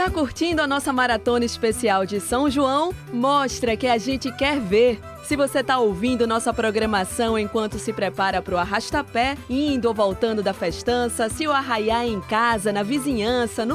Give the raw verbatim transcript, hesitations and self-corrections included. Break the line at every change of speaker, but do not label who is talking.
Tá curtindo a nossa maratona especial de São João? Mostra que a gente quer ver. Se você tá ouvindo nossa programação enquanto se prepara pro arrastapé, indo ou voltando da festança, se o arraiar em casa, na vizinhança, no